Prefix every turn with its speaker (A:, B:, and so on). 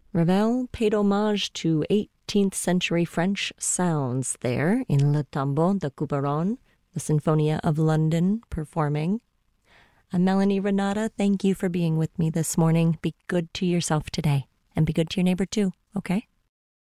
A: Ravel paid homage to 18th century French sounds there in Le Tombeau de Couperon, the Sinfonia of London performing. I'm Melanie Renata. Thank you for being with me this morning. Be good to yourself today and be good to your neighbor too, okay?